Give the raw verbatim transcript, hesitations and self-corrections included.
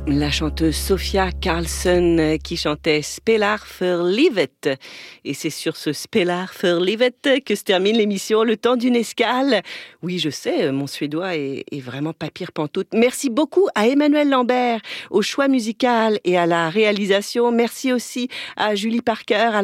La chanteuse Sofia Karlsson qui chantait Spelar för livet. Et c'est sur ce Spelar för livet que se termine l'émission Le temps d'une escale. Oui, je sais, mon suédois est, est vraiment pas pire pantoute. Merci beaucoup à Emmanuel Lambert, au choix musical et à la réalisation. Merci aussi à Julie Parker, à